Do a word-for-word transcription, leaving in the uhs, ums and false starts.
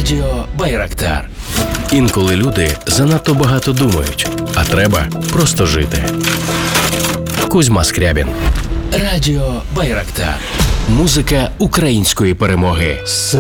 Радіо Байрактар. Інколи люди занадто багато думають, а треба просто жити. Кузьма Скрябін. Радіо Байрактар. Музика української перемоги.